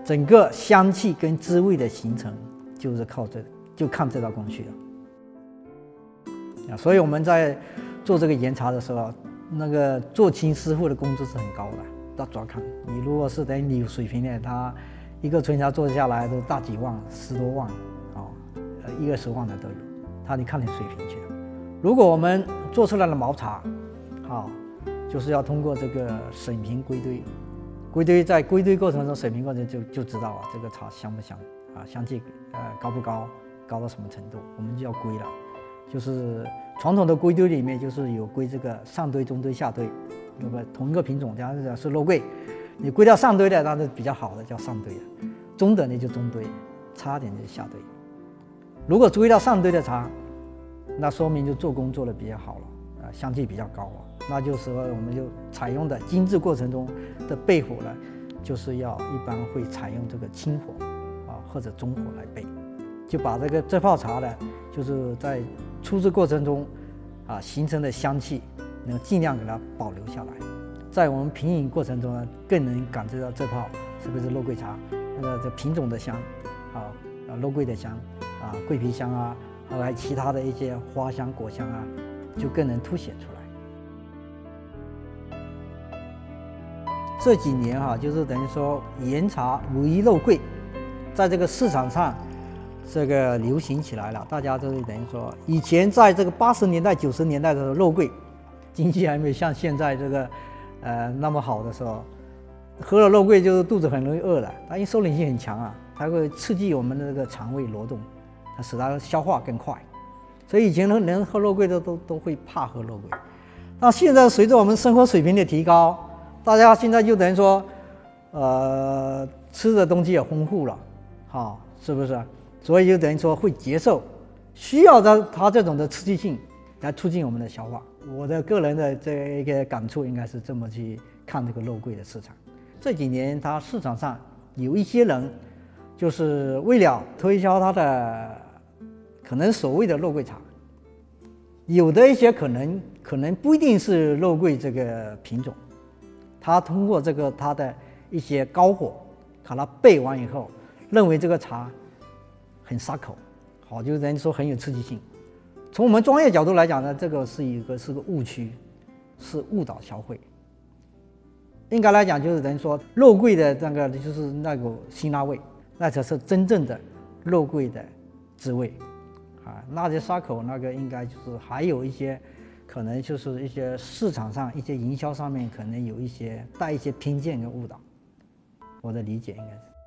整个香气跟滋味的形成就是看这道工序了。所以我们在做这个岩茶的时候，那个做青师傅的工资是很高的。大家看，你如果是等你有水平的，他一个春茶做下来都大几万、10多万，20万的都有。你看你水平去了。如果我们做出来的毛茶，就是要通过这个审评归堆，在归堆过程中，审评过程就知道这个茶香不香香气高不高，高到什么程度，我们就要归了。就是传统的归堆里面，就是有归这个上堆、中堆、下堆。如果同一个品种，假如是肉桂，你归到上堆的，那是比较好的，叫上堆的；中等的就中堆，差点就下堆。如果归到上堆的茶，那说明就做工做得比较好了，香气比较高了。那就是说，我们就采用的精制过程中的焙火呢，就是一般会采用这个清火或者中火来焙，就把这泡茶呢，就是在出制过程中形成的香气，能尽量给它保留下来。在我们品饮过程中呢，更能感知到这泡是不是肉桂茶，这品种的香肉桂的香桂皮香还有其他的一些花香、果香就更能凸显出来。这几年就是等于说岩茶如一肉桂，在这个市场上这个流行起来了。大家都等于说，以前在这个80年代、90年代的时候，肉桂经济还没有像现在这个那么好的时候，喝了肉桂就是肚子很容易饿了。它因为收敛性很强它会刺激我们的这个肠胃蠕动，它使它消化更快。所以以前人喝肉桂的都会怕喝肉桂。那现在随着我们生活水平的提高，大家现在就等于说，吃的东西也丰富了，是不是？所以就等于说会接受，需要它这种的刺激性来促进我们的消化。我的个人的这一个感触应该是这么去看这个肉桂的市场。这几年它市场上有一些人，就是为了推销它的可能所谓的肉桂茶，有的一些可能不一定是肉桂这个品种。他通过他的一些高火，把它焙完以后，认为这个茶很杀口，就等于说很有刺激性。从我们专业角度来讲呢，这个是个误区，是误导消费。应该来讲就是等于说肉桂的就是那个辛辣味，那才是真正的肉桂的滋味那些杀口那个应该就是还有一些。可能就是一些市场上一些营销上面可能有带一些偏见跟误导，我的理解应该是。